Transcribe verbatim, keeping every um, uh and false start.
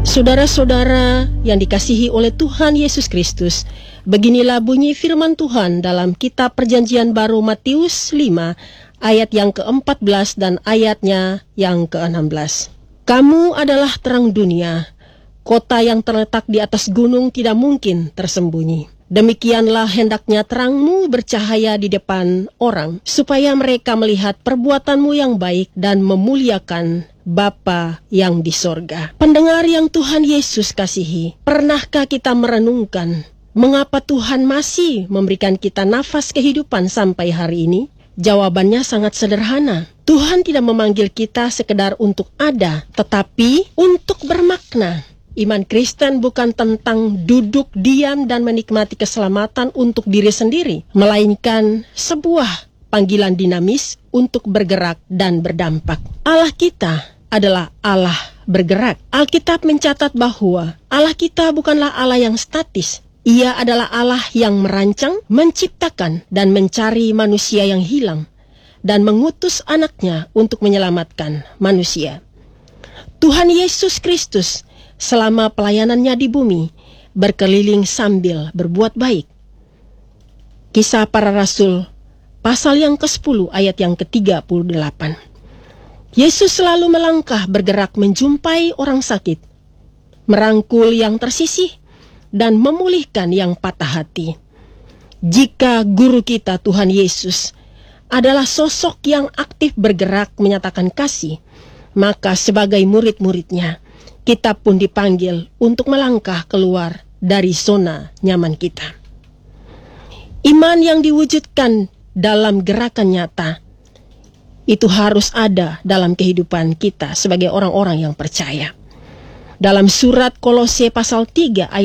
Saudara-saudara yang dikasihi oleh Tuhan Yesus Kristus, beginilah bunyi firman Tuhan dalam kitab Perjanjian Baru Matius lima, ayat yang keempat belas dan ayatnya yang keenam belas. Kamu adalah terang dunia, kota yang terletak di atas gunung tidak mungkin tersembunyi. Demikianlah hendaknya terangmu bercahaya di depan orang, supaya mereka melihat perbuatanmu yang baik dan memuliakan Bapa yang di sorga. Pendengar yang Tuhan Yesus kasihi, pernahkah kita merenungkan mengapa Tuhan masih memberikan kita nafas kehidupan sampai hari ini? Jawabannya sangat sederhana. Tuhan tidak memanggil kita sekedar untuk ada, tetapi untuk bermakna. Iman Kristen bukan tentang duduk diam dan menikmati keselamatan untuk diri sendiri, melainkan sebuah panggilan dinamis untuk bergerak dan berdampak. Allah kita adalah Allah bergerak. Alkitab mencatat bahwa Allah kita bukanlah Allah yang statis. Ia adalah Allah yang merancang, menciptakan, dan mencari manusia yang hilang, dan mengutus anaknya untuk menyelamatkan manusia. Tuhan Yesus Kristus selama pelayanannya di bumi berkeliling sambil berbuat baik. Kisah Para Rasul pasal yang kesepuluh ayat yang ketiga puluh delapan. Yesus selalu melangkah bergerak menjumpai orang sakit, merangkul yang tersisih, dan memulihkan yang patah hati. Jika guru kita Tuhan Yesus adalah sosok yang aktif bergerak menyatakan kasih, maka sebagai murid-muridnya, kita pun dipanggil untuk melangkah keluar dari zona nyaman kita. Iman yang diwujudkan dalam gerakan nyata, itu harus ada dalam kehidupan kita sebagai orang-orang yang percaya. Dalam surat Kolose pasal tiga ayat